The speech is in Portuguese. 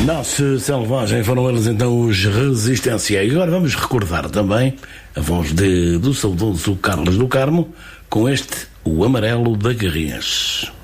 Nosso Selvagem, foram eles então os Resistência. E agora vamos recordar também a voz do saudoso Carlos do Carmo com este O Amarelo da Garrinhas.